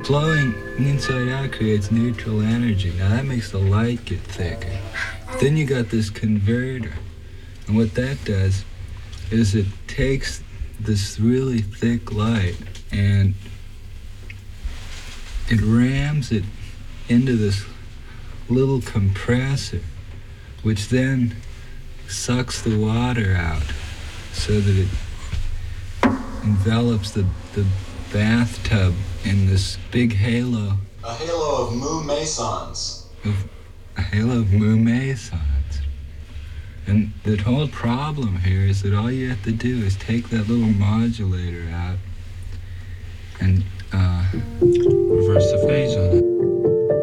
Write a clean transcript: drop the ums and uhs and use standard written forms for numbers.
Flowing inside out creates neutral energy. Now that makes the light get thicker. Then you got this converter. And what that does is it takes this really thick light and it rams it into this little compressor, which then sucks the water out so that it envelops the bathtub in this big halo. A halo of Mu Mesons. A halo of Mu Mesons. And the whole problem here is that all you have to do is take that little modulator out and reverse the phase on it.